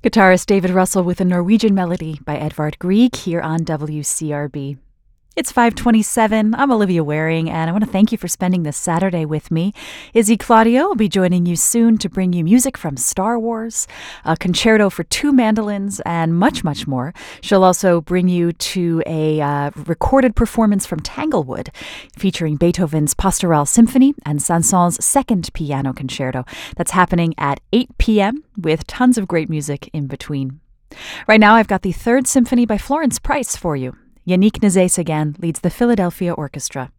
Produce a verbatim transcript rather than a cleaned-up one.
Guitarist David Russell with a Norwegian Melody by Edvard Grieg here on W C R B. It's five twenty-seven. I'm Olivia Waring, and I want to thank you for spending this Saturday with me. Izzy Claudio will be joining you soon to bring you music from Star Wars, a concerto for two mandolins, and much, much more. She'll also bring you to a uh, recorded performance from Tanglewood, featuring Beethoven's Pastoral Symphony and Saint-Saëns' Second Piano Concerto. That's happening at eight p.m. with tons of great music in between. Right now, I've got the Third Symphony by Florence Price for you. Yannick Nézet-Séguin leads the Philadelphia Orchestra.